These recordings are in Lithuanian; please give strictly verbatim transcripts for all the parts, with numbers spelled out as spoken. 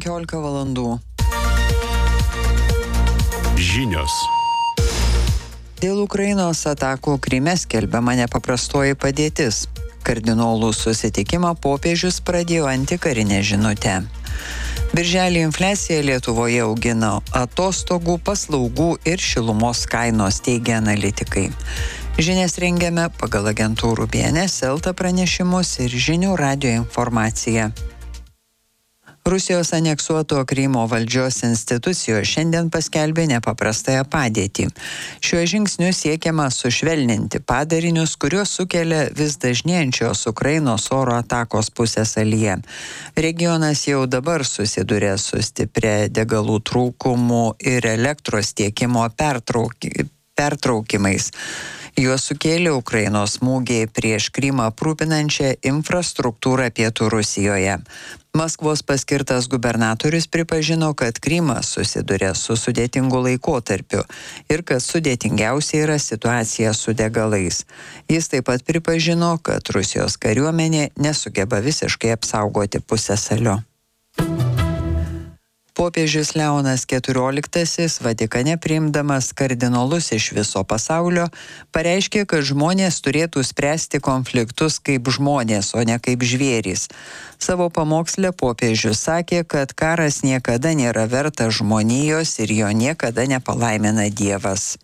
penkiolika valandų. Žinios. Dėl Ukrainos atakų Kryme skelbiama nepaprastoji padėtis. Kardinolų susitikimą popiežius pradėjo antikarinę žinutę. Birželį infliacija Lietuvoje augino atostogų, paslaugų ir šilumos kainos, teigia analitikai. Žinias rengiame pagal agentūrų B N S, Elta pranešimus ir žinių radijo informaciją. Rusijos aneksuoto Krymo valdžios institucijos šiandien paskelbė nepaprastąją padėtį. Šiuo žingsniu siekiama sušvelninti padarinius, kuriuos sukelia vis dažnėjančios Ukrainos oro atakos pusiasalyje. Regionas jau dabar susiduria su stipria degalų trūkumu ir elektros tiekimo pertrauki, pertraukimais. Juos sukėlė Ukrainos smūgiai prieš Krymą aprūpinančią infrastruktūrą pietų Rusijoje. Maskvos paskirtas gubernatorius pripažino, kad Krymas susiduria su sudėtingu laikotarpiu ir kad sudėtingiausia yra situacija su degalais. Jis taip pat pripažino, kad Rusijos kariuomenė nesugeba visiškai apsaugoti pusiasalio. Popiežius Leonas keturioliktasis Vatikane priimdamas kardinolus iš viso pasaulio pareiškė, kad žmonės turėtų spręsti konfliktus kaip žmonės, o ne kaip žvėrys. Savo pamoksle popiežius sakė, kad karas niekada nėra vertas žmonijos ir jo niekada nepalaimina Dievas.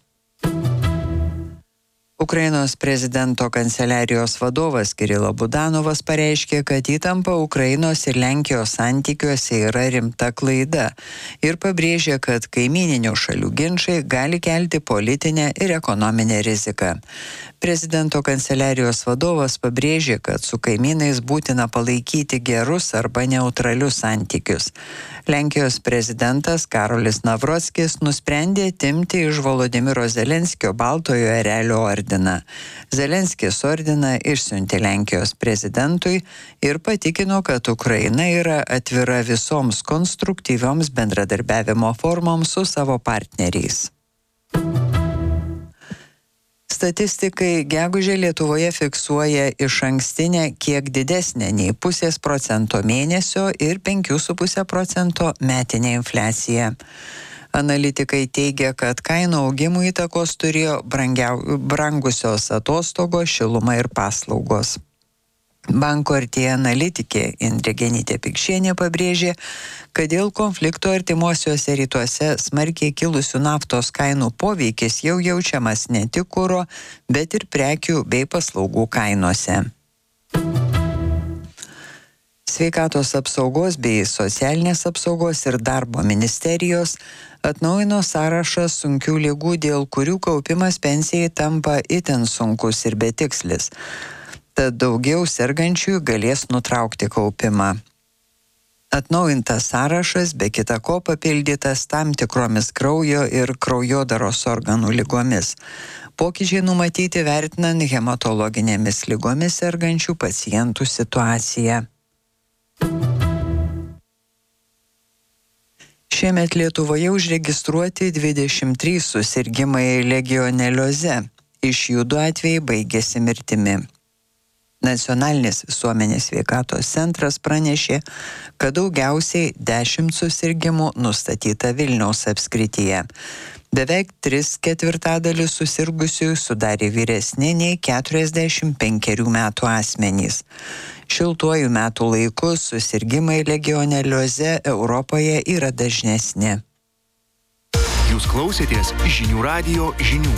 Ukrainos prezidento kanceliarijos vadovas Kirilo Budanovas pareiškė, kad įtampa Ukrainos ir Lenkijos santykiuose yra rimta klaida ir pabrėžė, kad kaimyninių šalių ginčai gali kelti politinę ir ekonominę riziką. Prezidento kanceliarijos vadovas pabrėžė, kad su kaimynais būtina palaikyti gerus arba neutralius santykius. Lenkijos prezidentas Karolis Navrockis nusprendė atimti iš Volodymyro Zelenskio Baltojo erelio ordiną. Zelenskis ordiną išsiuntė Lenkijos prezidentui ir patikino, kad Ukraina yra atvira visoms konstruktyvioms bendradarbiavimo formoms su savo partneriais. Statistikai gegužę Lietuvoje fiksuoja išankstinę kiek didesnę nei pusės procento mėnesio ir penkių su puse procento metinę infliaciją. Analitikai teigia, kad kainų augimų įtakos turėjo brangiau, brangusios atostogos, šiluma ir paslaugos. Banko Artėja analitikė Indrė Genytė Pikšienė pabrėžė, kad dėl konflikto artimuosiuose rytuose smarkiai kilusių naftos kainų poveikis jau jaučiamas ne tik kuro, bet ir prekių bei paslaugų kainose. Sveikatos apsaugos bei socialinės apsaugos ir darbo ministerijos atnaujino sąrašą sunkių ligų, dėl kurių kaupimas pensijai tampa itin sunkus ir betikslis. Tad daugiau sergančiųjų galės nutraukti kaupimą. Atnaujintas sąrašas be kita ko papildytas tam tikromis kraujo ir kraujodaros organų ligomis. Pokyčiai numatyti vertinant hematologinėmis ligomis sergančių pacientų situaciją. Šiemet Lietuvoje užregistruoti dvidešimt trys susirgimai legionelioze. Iš jų du atvejai baigėsi mirtimi. Nacionalinis visuomenės sveikatos centras pranešė, kad daugiausiai dešimt susirgimų nustatyta Vilniaus apskrityje. Beveik tris ketvirtadalius susirgusiųjų sudarė vyresni nei keturiasdešimt penkerių metų asmenys. Šiltuoju metų laiku susirgimai legionelioze Europoje yra dažnesni. Jūs klausėtės žinių radijo žinių.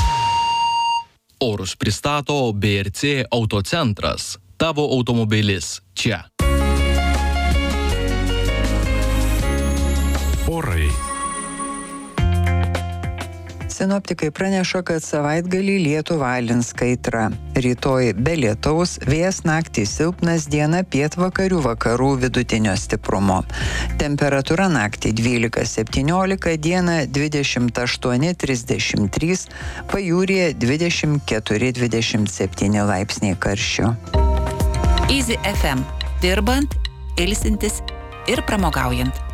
Orus pristato B R C Autocentras. Tavo automobilis čia. Orai. Sinoptikai praneša, kad savaitgalį lietų valins kaitra. Rytoj be lietaus, vėjas naktį silpnas, diena pietvakarių vakarų vidutinio stiprumo. Temperatūra naktį dvylika septyniolika, diena dvidešimt aštuoni trisdešimt trys, pajūryje dvidešimt keturi dvidešimt septyni laipsniai karščio. Easy F M. Dirbant, ilsintis ir pramogaujant.